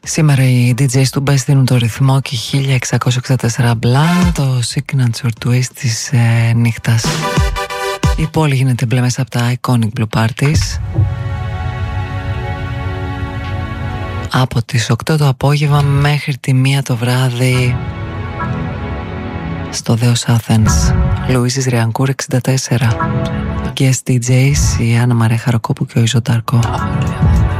Σήμερα οι DJs του Best δίνουν το ρυθμό και 1664 Blind, το signature twist της νύχτας. Η πόλη γίνεται μπλε μέσα από τα iconic blue parties. Από τις 8 το απόγευμα μέχρι τη 1 το βράδυ στο Δέος Athens. Λουίζης Ριανκούρ 64. Guest DJs η Άννα Μαρία Χαροκόπου και ο Ιζο Ντάρκο.